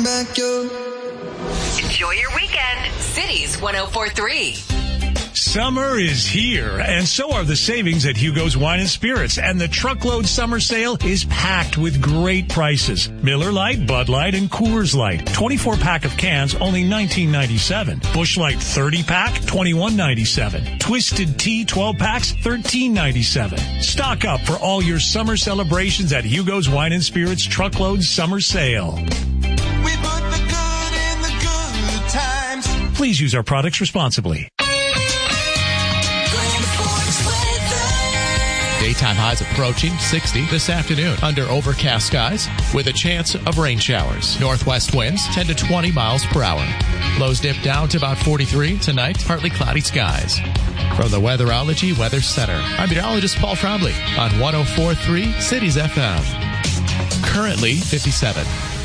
Enjoy your weekend. Cities 104.3. Summer is here, and so are the savings at Hugo's Wine and Spirits. And the truckload summer sale is packed with great prices. Miller Lite, Bud Light, and Coors Light. 24-pack of cans, only $19.97. Busch Light 30-pack, $21.97. Twisted Tea 12-packs, $13.97. Stock up for all your summer celebrations at Hugo's Wine and Spirits truckload summer sale. We put the good in the good times. Please use our products responsibly. Daytime highs approaching 60 this afternoon under overcast skies with a chance of rain showers. Northwest winds 10 to 20 miles per hour. Lows dip down to about 43 tonight. Partly cloudy skies. From the Weatherology Weather Center, I'm meteorologist Paul Trombley on 104.3 Cities FM. Currently 57.